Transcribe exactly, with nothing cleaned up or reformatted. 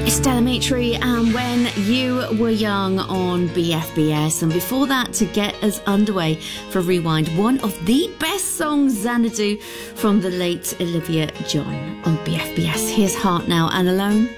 Stella Matry and When You Were Young on B F B S. And before that, to get us underway for Rewind, one of the best songs, Xanadu, from the late Olivia John on B F B S. Here's Heart Now and Alone.